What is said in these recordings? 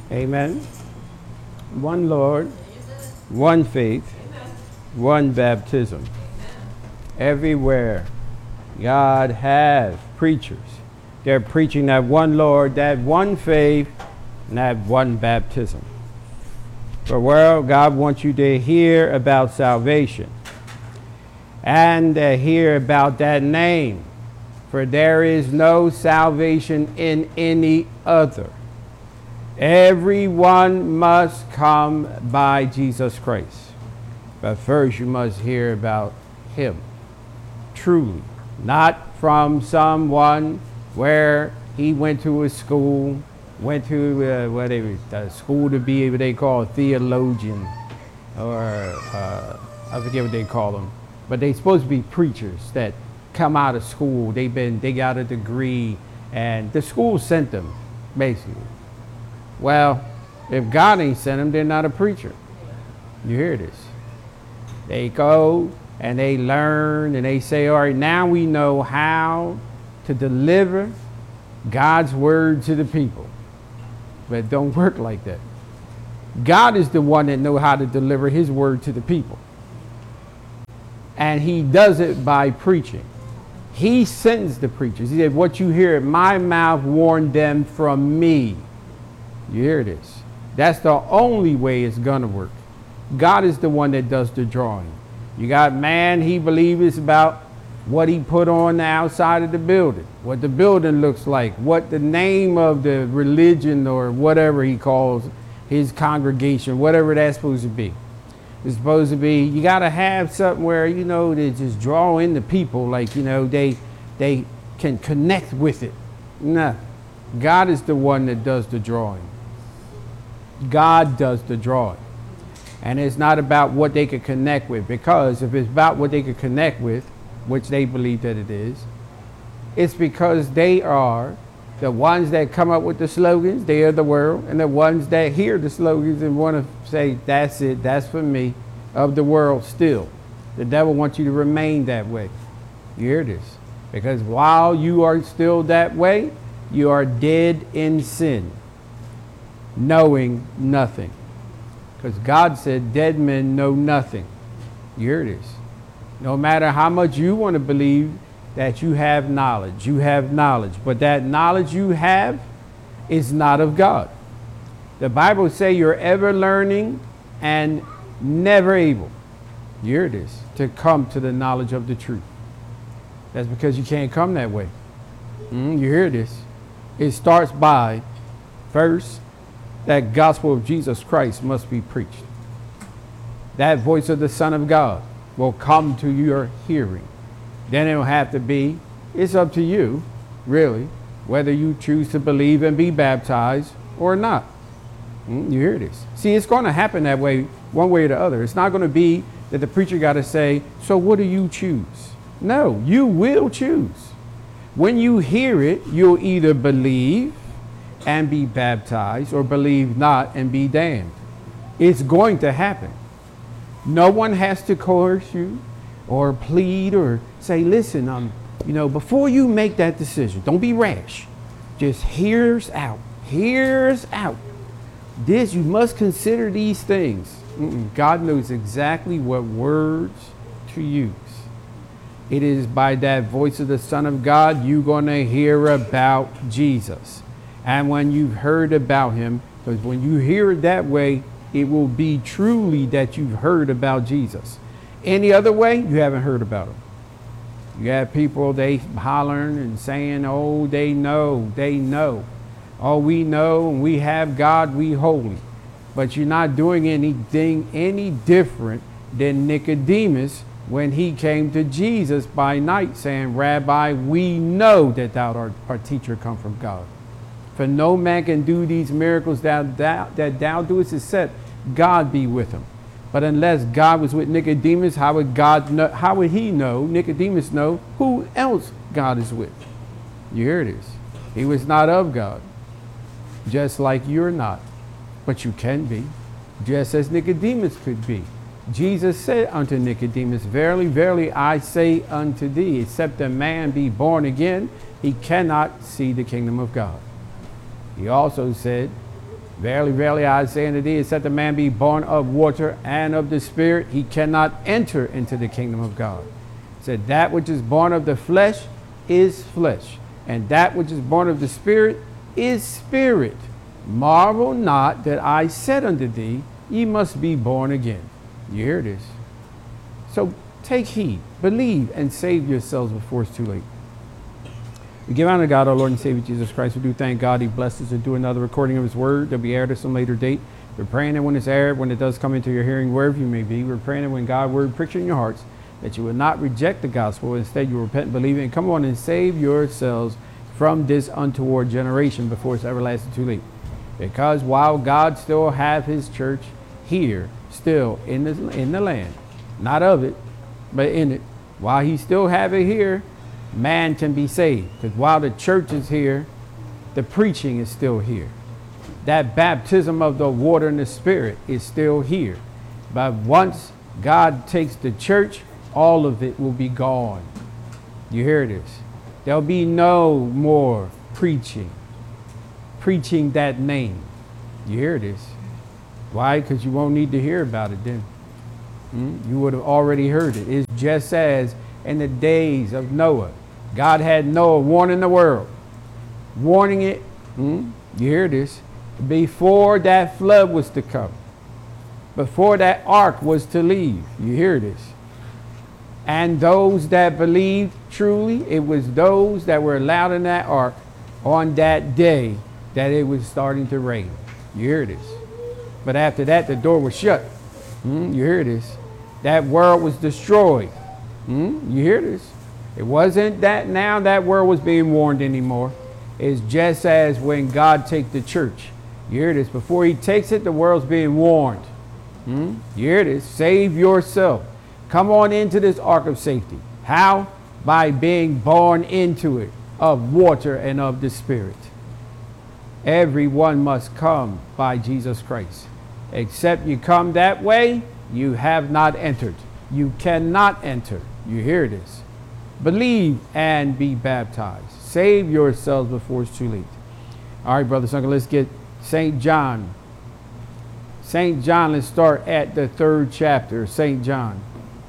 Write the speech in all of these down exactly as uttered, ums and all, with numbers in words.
Amen. One Lord, one faith, one baptism. Everywhere God has preachers. They're preaching that one Lord, that one faith, and that one baptism. For well, God wants you to hear about salvation and to hear about that name. For there is no salvation in any other. Everyone must come by Jesus Christ. But first you must hear about him. Truly. Not from someone where he went to a school, went to uh, what they, uh, school to be what they call a theologian, or uh, I forget what they call them. But they supposed to be preachers that come out of school. They've been, they got a degree, and the school sent them, basically. Well, if God ain't sent them, they're not a preacher. You hear this? They go and they learn and they say, all right, now we know how to deliver God's word to the people. But it don't work like that. God is the one that knows how to deliver his word to the people. And he does it by preaching. He sends the preachers. He said, what you hear at my mouth, warn them from me. You hear this? That's the only way it's going to work. God is the one that does the drawing. You got man, he believes it's about what he put on the outside of the building, what the building looks like, what the name of the religion or whatever he calls his congregation, whatever that's supposed to be. It's supposed to be, you got to have something where, you know, they just draw in the people, like, you know, they, they can connect with it. No, God is the one that does the drawing. God does the drawing. And it's not about what they could connect with, because if it's about what they could connect with, which they believe that it is, it's because they are the ones that come up with the slogans, they are the world, and the ones that hear the slogans and want to say, that's it, that's for me, of the world still. The devil wants you to remain that way. You hear this? Because while you are still that way, you are dead in sin, knowing nothing. Because God said dead men know nothing. You hear this? No matter how much you want to believe that you have knowledge, you have knowledge. But that knowledge you have is not of God. The Bible says you're ever learning and never able. You hear this? To come to the knowledge of the truth. That's because you can't come that way. Mm, you hear this? It starts by, first, that gospel of Jesus Christ must be preached. That voice of the Son of God will come to your hearing. Then it'll have to be, it's up to you, really, whether you choose to believe and be baptized or not. Mm, you hear this? See, it's going to happen that way, one way or the other. It's not going to be that the preacher got to say, so what do you choose? No, you will choose. When you hear it, you'll either believe and be baptized, or believe not and be damned. It's going to happen. No one has to coerce you or plead or say, listen, um, you know, before you make that decision, don't be rash. Just hears out, hears out. This, you must consider these things. Mm-mm. God knows exactly what words to use. It is by that voice of the Son of God you're going to hear about Jesus. And when you've heard about him, because when you hear it that way, it will be truly that you've heard about Jesus. Any other way, you haven't heard about him. You have people, they hollering and saying, oh, they know, they know. Oh, we know, and we have God, we holy. But you're not doing anything any different than Nicodemus when he came to Jesus by night saying, Rabbi, we know that thou art our teacher come from God. For no man can do these miracles that thou, that thou doest except God be with him. But unless God was with Nicodemus, how would God know, how would he know, Nicodemus know, who else God is with? You hear this? He was not of God, just like you're not. But you can be, just as Nicodemus could be. Jesus said unto Nicodemus, verily, verily, I say unto thee, except a man be born again, he cannot see the kingdom of God. He also said, Verily, verily, I say unto thee, except a man be born of water and of the Spirit, he cannot enter into the kingdom of God. It said, that which is born of the flesh is flesh, and that which is born of the Spirit is spirit. Marvel not that I said unto thee, ye must be born again. You hear this? So take heed, believe, and save yourselves before it's too late. We give honor to God, our Lord and Savior Jesus Christ. We do thank God he blessed us to do another recording of his word that will be aired at some later date. We're praying that when it's aired, when it does come into your hearing, wherever you may be, we're praying that when God's word pricks in your hearts, that you will not reject the gospel. Instead, you will repent and believe it, and come on and save yourselves from this untoward generation before it's everlasting too late. Because while God still have his church here, still in the, in the land, not of it, but in it, while he still have it here, man can be saved. Because while the church is here, the preaching is still here. That baptism of the water and the Spirit is still here. But once God takes the church, all of it will be gone. You hear this? There'll be no more preaching. Preaching that name. You hear this? Why? Because you won't need to hear about it then. Hmm? You would have already heard it. It's just as in the days of Noah. God had Noah warning the world. Warning it. Hmm? You hear this? Before that flood was to come. Before that ark was to leave. You hear this? And those that believed truly, it was those that were allowed in that ark on that day that it was starting to rain. You hear this? But after that, the door was shut. Hmm? You hear this? That world was destroyed. Hmm? You hear this? It wasn't that now that world was being warned anymore. It's just as when God takes the church. You hear this? Before he takes it, the world's being warned. Hmm? You hear this? Save yourself. Come on into this ark of safety. How? By being born into it of water and of the Spirit. Everyone must come by Jesus Christ. Except you come that way, you have not entered. You cannot enter. You hear this? Believe and be baptized. Save yourselves before it's too late. All right, brothers and uncles, let's get Saint John. Saint John, let's start at the third chapter. Saint John.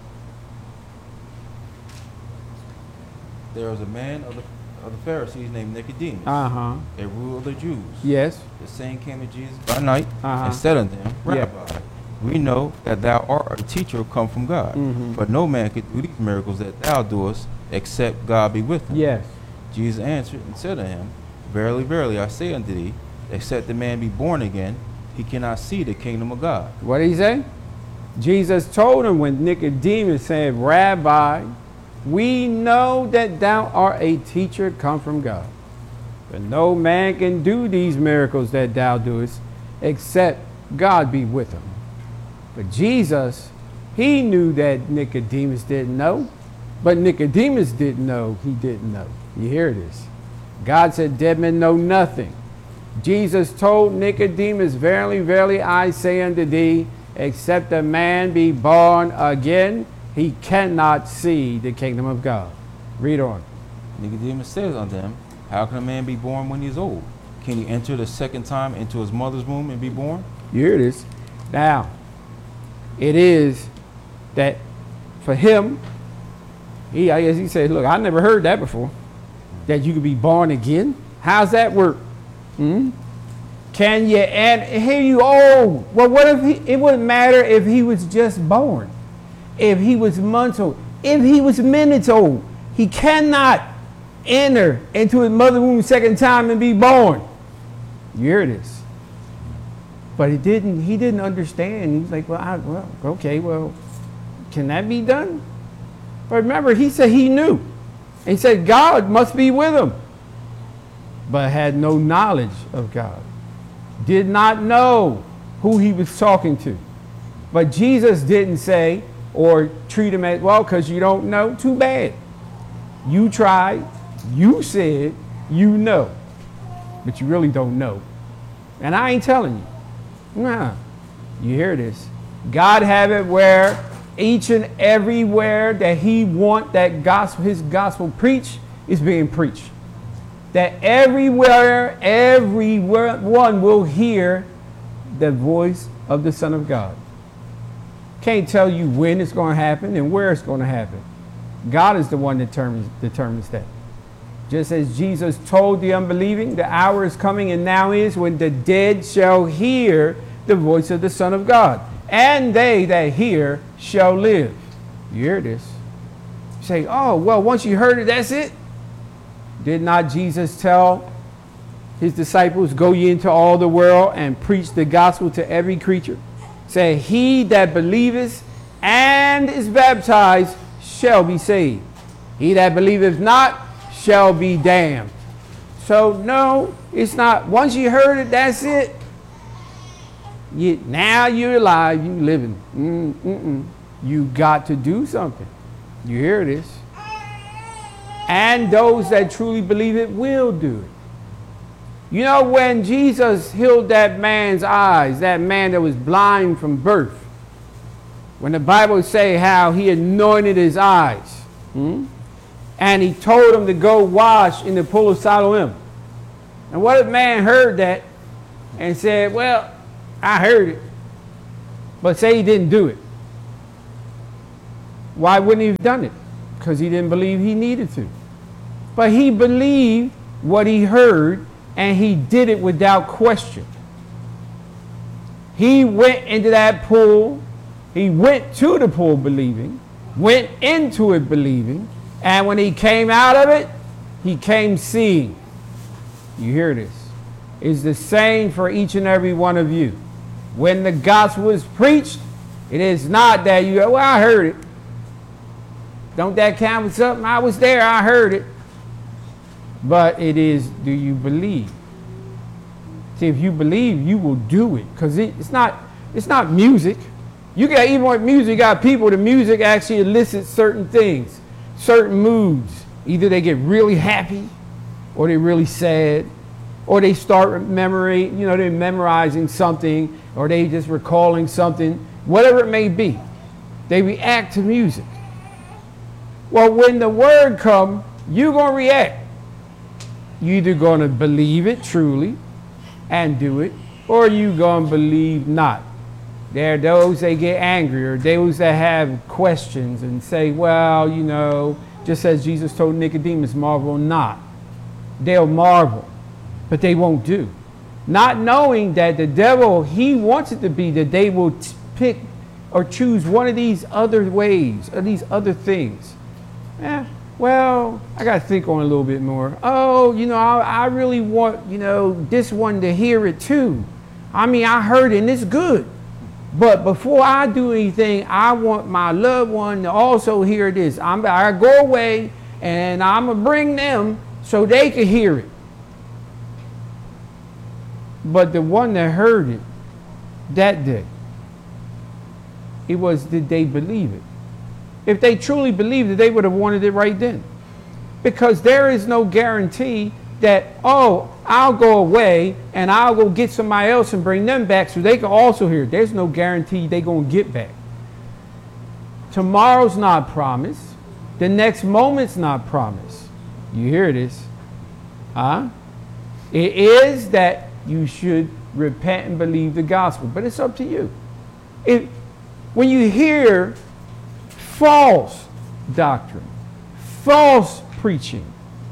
There was a man of the, of the Pharisees named Nicodemus, Uh-huh. a ruler of the Jews. Yes. The same came to Jesus by night Uh-huh. and said unto him, Yeah. Rabbi, we know that thou art a teacher come from God, Mhm. for no man could do these miracles that thou doest, except God be with him. Yes. Jesus answered and said unto him, Verily, verily, I say unto thee, except the man be born again, he cannot see the kingdom of God. What did he say? Jesus told him when Nicodemus said, Rabbi, we know that thou art a teacher come from God. But no man can do these miracles that thou doest, except God be with him. But Jesus, he knew that Nicodemus didn't know. But Nicodemus didn't know he didn't know. You hear this? God said, dead men know nothing. Jesus told Nicodemus, Verily, verily, I say unto thee, except a man be born again, he cannot see the kingdom of God. Read on. Nicodemus says unto him, How can a man be born when he is old? Can he enter the second time into his mother's womb and be born? You hear this? Now, it is that for him, he, I guess he said, look, I never heard that before, that you could be born again. How's that work? Hmm? Can you, and here you old. Well, what if he, it wouldn't matter if he was just born, if he was months old, if he was minutes old. He cannot enter into his mother's womb a second time and be born. You hear this? But he didn't, he didn't understand. He's like, well, I, well, okay, well, can that be done? But remember, he said he knew. He said God must be with him, but had no knowledge of God. Did not know who he was talking to. But Jesus didn't say or treat him as, well, because you don't know, too bad. You tried, you said, you know, but you really don't know. And I ain't telling you. Nah. You hear this? God have it where each and everywhere that he want that gospel, his gospel preached, is being preached. That everywhere, everyone will hear the voice of the Son of God. Can't tell you when it's going to happen and where it's going to happen. God is the one that determines, determines that. Just as Jesus told the unbelieving, the hour is coming and now is when the dead shall hear the voice of the Son of God. And they that hear shall live. You hear this? You say, oh, well, once you heard it, that's it? Did not Jesus tell his disciples, go ye into all the world and preach the gospel to every creature? Say, he that believeth and is baptized shall be saved. He that believeth not shall be damned. So no, it's not. Once you heard it, that's it. You, now you're alive, you living. Mm, mm-mm. You got to do something. You hear this? And those that truly believe it will do it. You know, when Jesus healed that man's eyes, that man that was blind from birth, when the Bible say how he anointed his eyes, hmm? and he told him to go wash in the pool of Siloam. And what if man heard that and said, well, I heard it, but say he didn't do it? Why wouldn't he have done it? Because he didn't believe he needed to. But he believed what he heard, and he did it without question. He went into that pool. He went to the pool believing, went into it believing, and when he came out of it, he came seeing. You hear this? It's the same for each and every one of you. When the gospel is preached, it is not that you go, well, I heard it. Don't that count for something? I was there, I heard it. But it is, do you believe? See, if you believe, you will do it. Because it, it's not it's not music. You got, even with music, you got people, the music actually elicits certain things, certain moods. Either they get really happy, or they're really sad, or they start memorizing, you know, they're memorizing something, or they just recalling something, whatever it may be. They react to music. Well, when the word comes, you're going to react. You're either going to believe it truly and do it, or you going to believe not. There are those that get angry, or those that have questions and say, well, you know, just as Jesus told Nicodemus, marvel not. They'll marvel, but they won't do. Not knowing that the devil, he wants it to be that they will t- pick or choose one of these other ways, or these other things. Eh, well, I got to think on it a little bit more. Oh, you know, I, I really want, you know, this one to hear it too. I mean, I heard it and it's good. But before I do anything, I want my loved one to also hear this. I'm, I go away and I'm going to bring them so they can hear it. But the one that heard it that day, it was, did they believe it? If they truly believed it, they would have wanted it right then. Because there is no guarantee that, oh, I'll go away and I'll go get somebody else and bring them back so they can also hear it. There's no guarantee they're going to get back. Tomorrow's not promised. The next moment's not promised. You hear this? Huh? It is that you should repent and believe the gospel, but it's up to you. If, when you hear false doctrine, false preaching,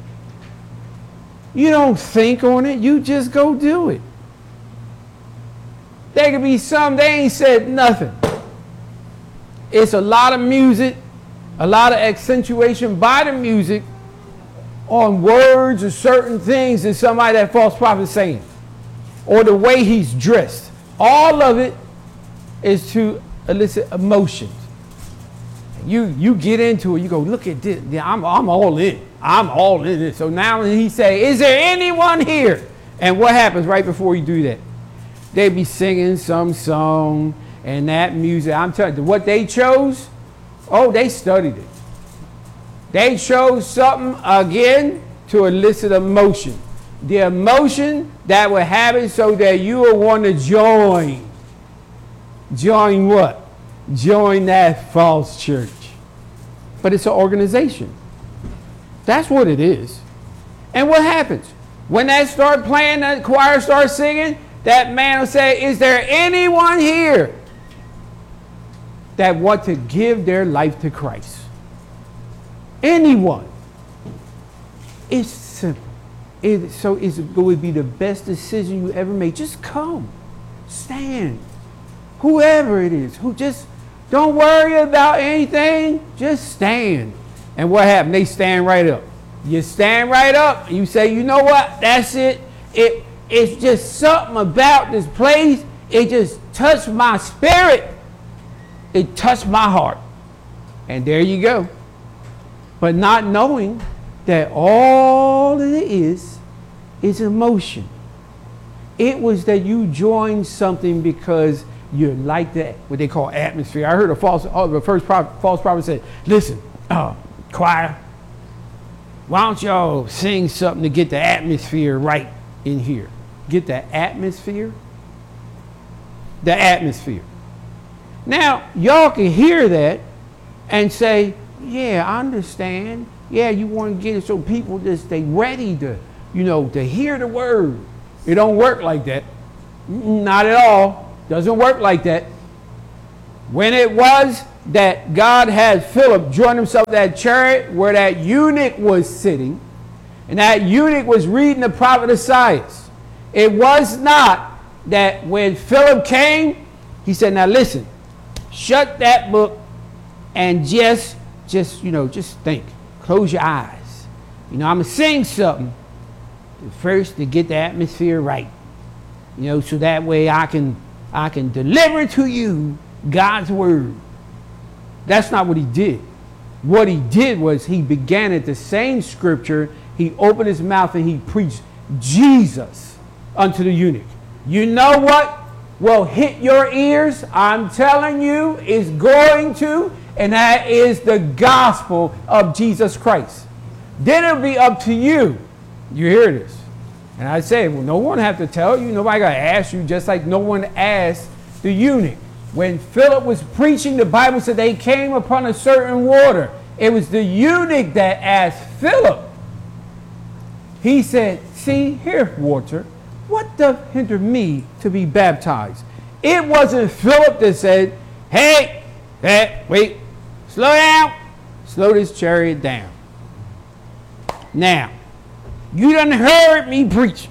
you don't think on it, you just go do it. There could be some, they ain't said nothing. It's a lot of music, a lot of accentuation by the music on words or certain things that somebody, that false prophet is saying, or the way he's dressed. All of it is to elicit emotions. You you get into it, you go, look at this. Yeah, I'm, I'm all in. I'm all in it. So now he say, is there anyone here? And what happens right before you do that? They be singing some song and that music. I'm telling you, what they chose, oh, they studied it. They chose something again to elicit emotion. The emotion that will have it so that you will want to join. Join what? Join that false church. But it's an organization. That's what it is. And what happens? When that start playing, that choir starts singing, that man will say, is there anyone here that want to give their life to Christ? Anyone. It's simple. It, so it's, it would be the best decision you ever made. Just come. Stand. Whoever it is, who just don't worry about anything, just stand. And what happened? They stand right up. You stand right up and you say, you know what? That's it. It it's just something about this place. It just touched my spirit. It touched my heart. And there you go. But not knowing that all it is is emotion. It was that you joined something because you like that, what they call atmosphere. I heard a false, oh, the first prophet, false prophet said, listen, uh, choir, why don't y'all sing something to get the atmosphere right in here? Get the atmosphere? The atmosphere. Now, y'all can hear that and say, yeah, I understand. Yeah, you want to get it so people just stay ready to, you know, to hear the word. It don't work like that. Not at all. Doesn't work like that. When it was that God had Philip join himself to that chariot where that eunuch was sitting, and that eunuch was reading the prophet Isaiah, it was not that when Philip came, he said, now listen, shut that book and just, just, you know, just think. Close your eyes. You know, I'm going to sing something first to get the atmosphere right. You know, so that way I can I can deliver to you God's word. That's not what he did. What he did was he began at the same scripture. He opened his mouth and he preached Jesus unto the eunuch. You know what will hit your ears? I'm telling you, is going to, and that is the gospel of Jesus Christ. Then it'll be up to you. You hear this? And I say, well, no one have to tell you. Nobody got to ask you, just like no one asked the eunuch. When Philip was preaching, the Bible said they came upon a certain water. It was the eunuch that asked Philip. He said, see, here's water. What doth hinder me to be baptized? It wasn't Philip that said, hey, hey, wait, slow down. Slow this chariot down. Now, you done heard me preach.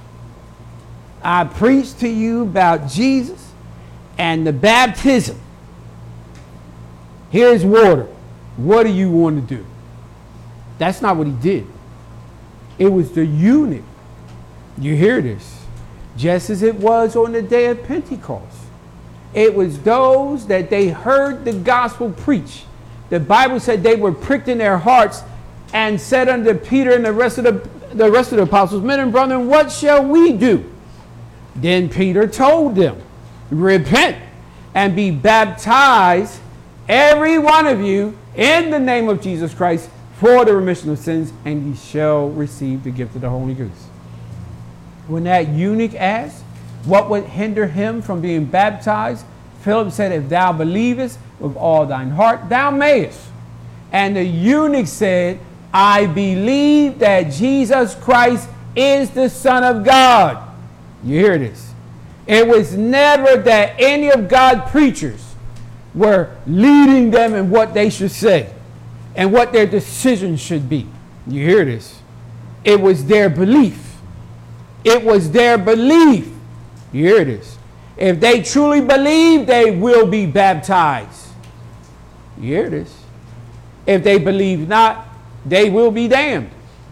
I preached to you about Jesus and the baptism. Here's water. What do you want to do? That's not what he did. It was the eunuch. You hear this? Just as it was on the day of Pentecost. It was those that they heard the gospel preached. The Bible said they were pricked in their hearts and said unto Peter and the rest of the the rest of the apostles, men and brethren, what shall we do? Then Peter told them, repent and be baptized, every one of you, in the name of Jesus Christ, for the remission of sins, and ye shall receive the gift of the Holy Ghost. When that eunuch asked, what would hinder him from being baptized? Philip said, if thou believest with all thine heart, thou mayest. And the eunuch said, I believe that Jesus Christ is the Son of God. You hear this? It was never that any of God's preachers were leading them in what they should say and what their decisions should be. You hear this? It was their belief. It was their belief. You hear this? If they truly believe, they will be baptized. You hear this? If they believe not, they will be damned.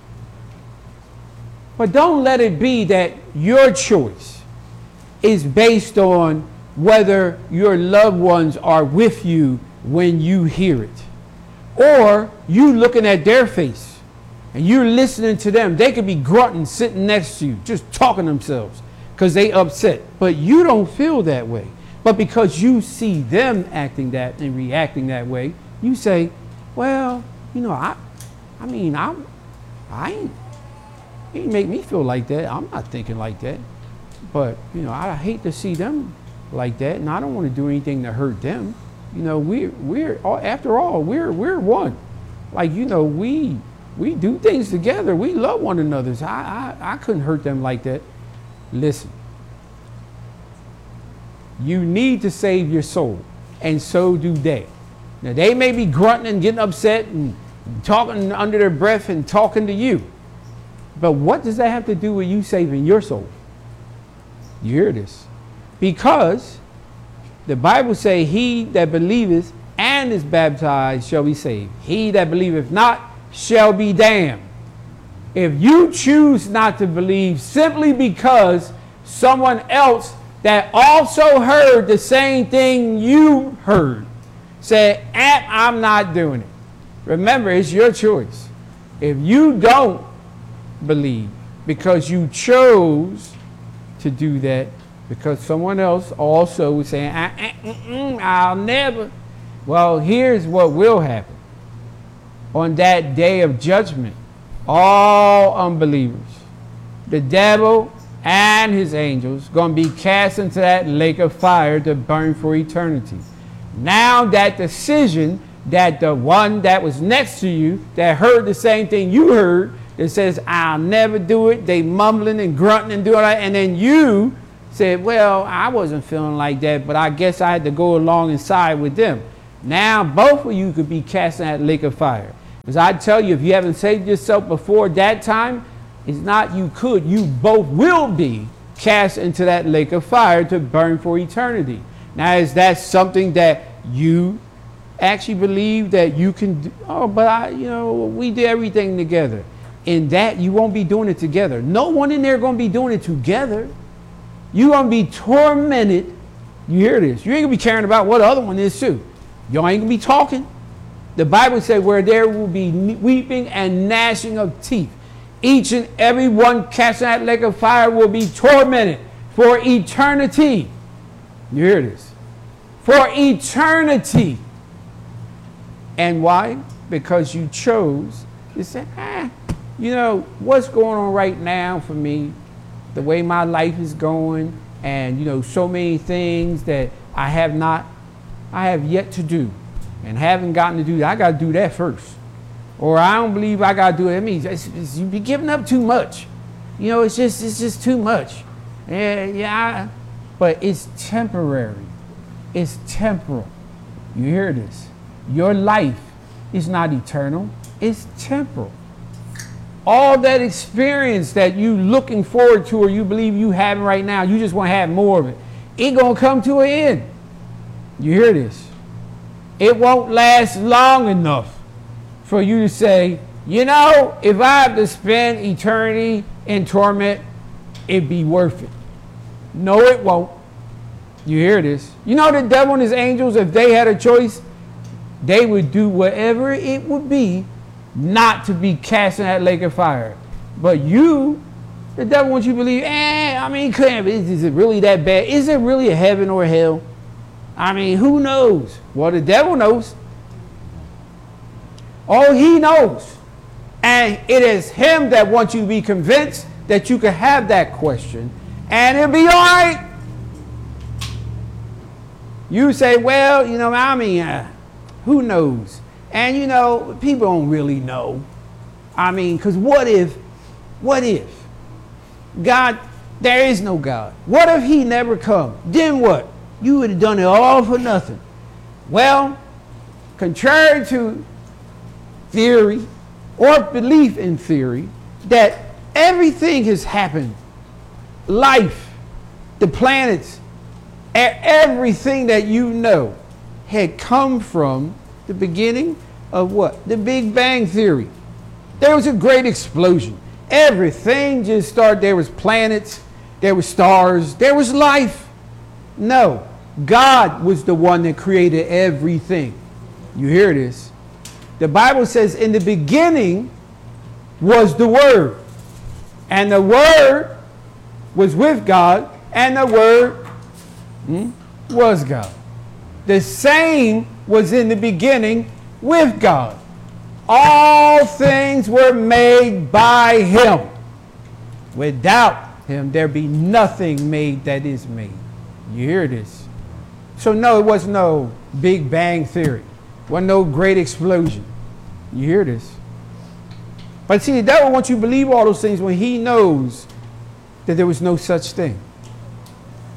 But don't let it be that your choice is based on whether your loved ones are with you when you hear it. Or you looking at their face and you're listening to them. They could be grunting sitting next to you, just talking themselves because they upset. But you don't feel that way. But because you see them acting that and reacting that way, you say, well, you know, I I mean, I, I ain't, it ain't make me feel like that. I'm not thinking like that. But, you know, I hate to see them like that, and I don't want to do anything to hurt them. You know, we're, we're after all, we're, we're one. Like, you know, we, we do things together. We love one another. So I, I, I couldn't hurt them like that. Listen, You need to save your soul, and so do they. Now, they may be grunting and getting upset and talking under their breath and talking to you. But what does that have to do with you saving your soul? You hear this? Because the Bible says, he that believeth and is baptized shall be saved. He that believeth not shall be damned. If you choose not to believe simply because someone else that also heard the same thing you heard said, I'm not doing it. Remember, it's your choice. If you don't believe because you chose to do that, because someone else also was saying, I, I, mm-mm, I'll never. Well, here's what will happen. On that day of judgment, all unbelievers, the devil and his angels, going to be cast into that lake of fire to burn for eternity. Now that decision that the one that was next to you, that heard the same thing you heard, that says, I'll never do it, they mumbling and grunting and doing that, and then you said, well, I wasn't feeling like that, but I guess I had to go along and side with them. Now both of you could be cast in that lake of fire. Because I tell you, if you haven't saved yourself before that time, it's not you could, you both will be cast into that lake of fire to burn for eternity. Now, is that something that you actually believe that you can do? Oh, but I, you know, we did everything together. In that, you won't be doing it together. No one in there going to be doing it together. You're going to be tormented. You hear this? You ain't going to be caring about what the other one is too. You ain't going to be talking. The Bible says where there will be weeping and gnashing of teeth. Each and every one cast in that lake of fire will be tormented for eternity. You hear this? For eternity. And why? Because you chose to say, ah, you know, what's going on right now for me, the way my life is going, and, you know, so many things that I have not, I have yet to do and haven't gotten to do. I got to do that first. Or I don't believe I got to do it. It means it's, it's, you be giving up too much. You know, it's just, it's just too much. Yeah, yeah. But it's temporary. It's temporal. You hear this? Your life is not eternal. It's temporal. All that experience that you looking forward to or you believe you having right now, you just want to have more of it. It going to come to an end. You hear this? It won't last long enough for you to say, you know, if I have to spend eternity in torment, it'd be worth it. No, it won't. You hear this? You know, the devil and his angels, if they had a choice, they would do whatever it would be not to be cast in that lake of fire. But you, the devil wants you to believe, eh, I mean, is, is it really that bad? Is it really a heaven or hell? I mean, who knows? Well, the devil knows. Oh, he knows. And it is him that wants you to be convinced that you can have that question and it'll be all right. You say, well, you know, I mean, uh, who knows? And, you know, people don't really know. I mean, because what if, what if God, there is no God? What if he never come? Then what? You would have done it all for nothing. Well, contrary to theory or belief in theory, that everything has happened. Life, the planets, everything that you know had come from the beginning of what? The Big Bang Theory. There was a great explosion. Everything just started. There was planets, there were stars, there was life. No, God was the one that created everything. You hear this? The Bible says in the beginning was the Word. And the Word was with God. And the Word hmm, was God. The same was in the beginning with God. All things were made by him. Without him, there be nothing made that is made. You hear this? So no, it was no Big Bang Theory. It wasn't no great explosion. You hear this? But see, the devil wants you to believe all those things when he knows that there was no such thing. And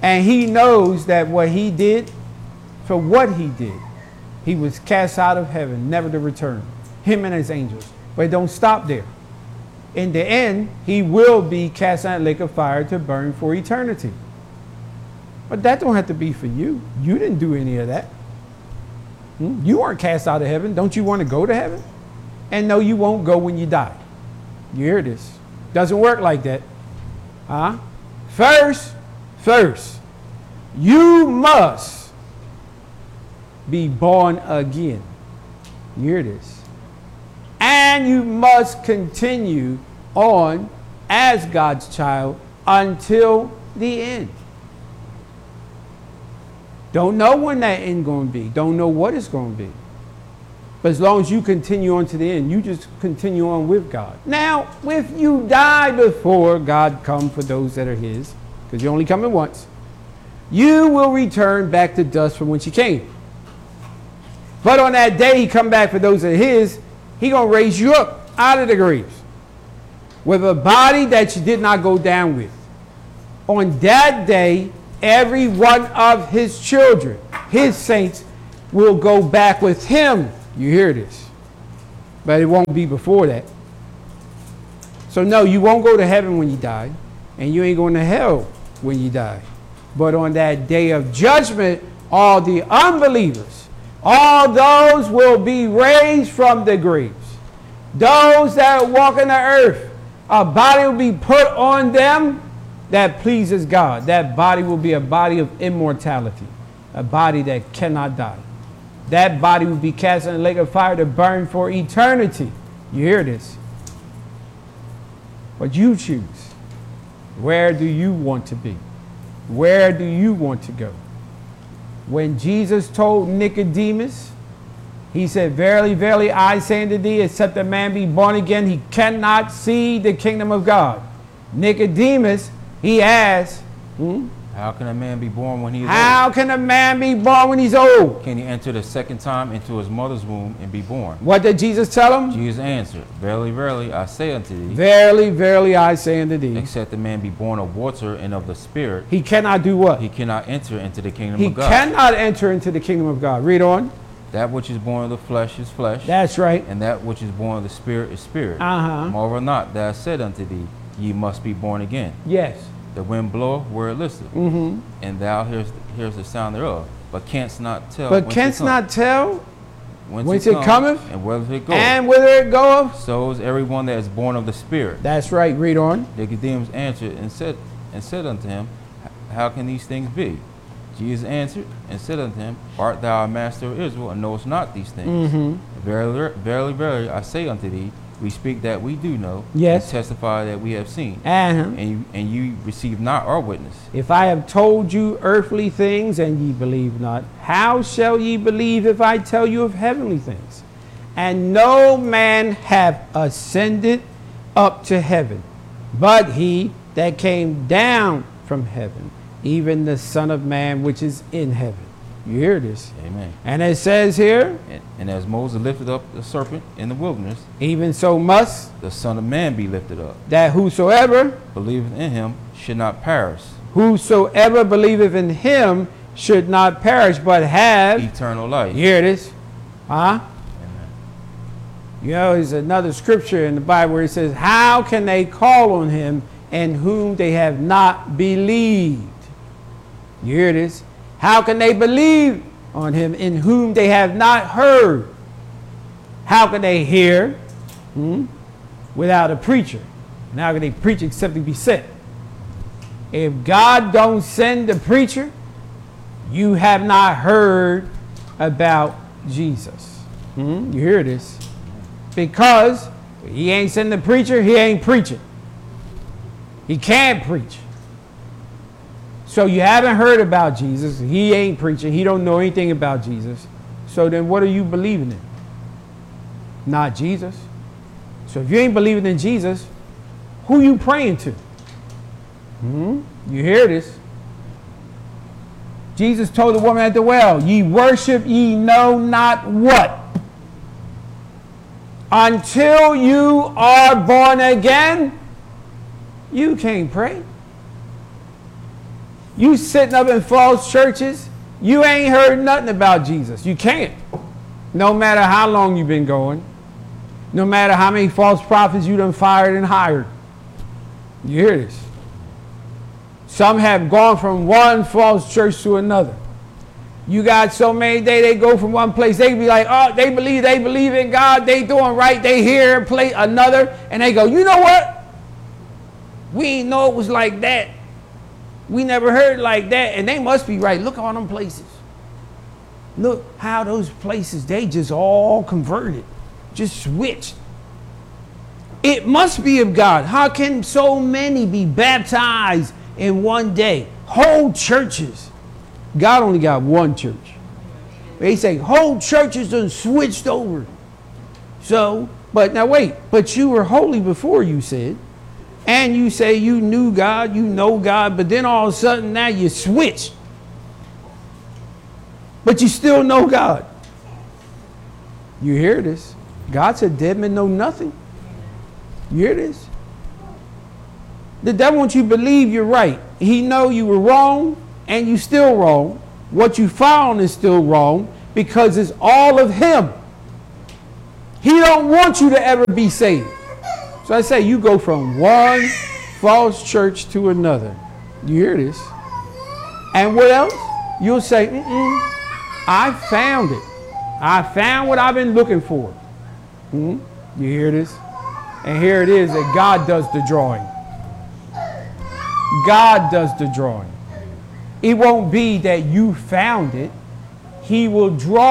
And he knows that what he did, for what he did, he was cast out of heaven, never to return. Him and his angels. But it don't stop there. In the end, he will be cast out in a lake of fire to burn for eternity. But that don't have to be for you. You didn't do any of that. Hmm? You weren't cast out of heaven. Don't you want to go to heaven? And no, you won't go when you die. You hear this? Doesn't work like that. Huh? First, first, you must be born again. You hear this? And you must continue on as God's child until the end. Don't know when that end going to be. Don't know what it's going to be. But as long as you continue on to the end, you just continue on with God. Now, if you die before God come for those that are his, because you're only coming once, you will return back to dust from whence you came. But on that day he come back for those that are his, he going to raise you up out of the graves with a body that you did not go down with. On that day, every one of his children, his saints, will go back with him. You hear this? But it won't be before that. So no, you won't go to heaven when you die, and you ain't going to hell when you die. But on that day of judgment, all the unbelievers, all those will be raised from the graves. Those that walk in the earth, a body will be put on them that pleases God. That body will be a body of immortality, a body that cannot die. That body will be cast in a lake of fire to burn for eternity. You hear this? But you choose. Where do you want to be? Where do you want to go? When Jesus told Nicodemus, he said, verily, verily, I say unto thee, except a man be born again, he cannot see the kingdom of God. Nicodemus, he asked, hmm? How can a man be born when he is How old? can a man be born when he's old? Can he enter the second time into his mother's womb and be born? What did Jesus tell him? Jesus answered, verily, verily, I say unto thee, Verily, verily, I say unto thee, except a man be born of water and of the Spirit, he cannot do what? he cannot enter into the kingdom He of God. cannot enter into the kingdom of God. Read on. That which is born of the flesh is flesh, That's right. and that which is born of the Spirit is spirit. Uh-huh. Marvel not that I said unto thee, ye must be born again. Yes. The wind bloweth where it listeth, Mm-hmm. and thou hearest, hearest the sound thereof, but canst not tell But whence canst it cometh, not tell whence, whence it, it cometh, and whither it goeth. and whither it goeth. So is everyone that is born of the Spirit. That's right. Read on. Nicodemus answered and said and said unto him, how can these things be? Jesus answered and said unto him, art thou a master of Israel, and knowest not these things? Mm-hmm. Verily, verily, verily, I say unto thee, we speak that we do know, Yes. and testify that we have seen, Uh-huh. and you, and you receive not our witness. If I have told you earthly things and ye believe not, how shall ye believe if I tell you of heavenly things? And no man hath ascended up to heaven, but he that came down from heaven, even the Son of Man which is in heaven. You hear this? Amen. And it says here, And, and as Moses lifted up the serpent in the wilderness, even so must the Son of Man be lifted up. that whosoever, Believeth in him should not perish, whosoever believeth in him should not perish, but have, eternal life. you hear this? Huh? Amen. You know, there's another scripture in the Bible where it says, how can they call on him in whom they have not believed? You hear this? How can they believe on him in whom they have not heard? How can they hear hmm, without a preacher? And how can they preach except to be sent? If God don't send the preacher, you have not heard about Jesus. Hmm? You hear this? Because he ain't sending the preacher, he ain't preaching. He can't preach. So you haven't heard about Jesus. He ain't preaching. He don't know anything about Jesus. So then what are you believing in? Not Jesus. So if you ain't believing in Jesus, who you praying to? Hmm? You hear this? Jesus told the woman at the well, ye worship ye know not what. Until you are born again, you can't pray. You sitting up in false churches, you ain't heard nothing about Jesus. You can't. No matter how long you've been going, no matter how many false prophets you done fired and hired. You hear this? Some have gone from one false church to another. You got so many, they, they go from one place, they be like, oh, they believe, they believe in God, they doing right, they hear play another, and they go, you know what? We ain't know it was like that. We never heard like that, and they must be right. Look at all them places. Look how those places, they just all converted, just switched. It must be of God. How can so many be baptized in one day? Whole churches. God only got one church. They say whole churches done switched over. So, but now wait, but you were holy before, you said. And you say you knew God, you know God, but then all of a sudden now you switch. But you still know God. You hear this? God said dead men know nothing. You hear this? The devil wants you to believe you're right. He know you were wrong and you still wrong. What you found is still wrong because it's all of him. He don't want you to ever be saved. So I say you go from one false church to another. You hear this? And what else? You'll say, mm-mm, I found it. I found what I've been looking for. Mm-hmm. You hear this? And here it is that God does the drawing. God does the drawing. It won't be that you found it. He will draw